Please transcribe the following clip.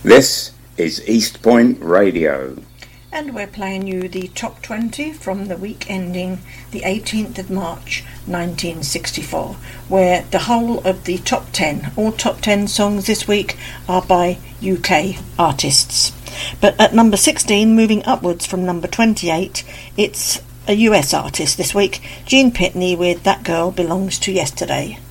This is East Point Radio. And we're playing you the top 20 from the week ending the 18th of March 1964, where the whole of the top 10, all top 10 songs this week are by UK artists. But at number 16, moving upwards from number 28, it's a US artist this week, Gene Pitney with That Girl Belongs to Yesterday.